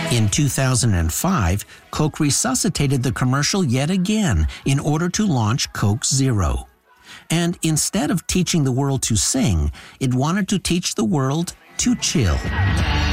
In 2005, Coke resuscitated the commercial yet again in order to launch Coke Zero. And instead of teaching the world to sing, it wanted to teach the world to chill.